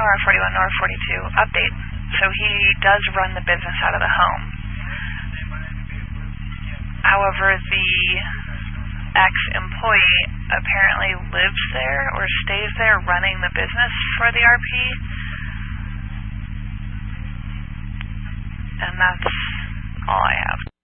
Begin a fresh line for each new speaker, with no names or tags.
NOR41, NOR42 update. So he does run the business out of the home. However, the ex-employee apparently lives there or stays there running the business for the RP. And that's all I have.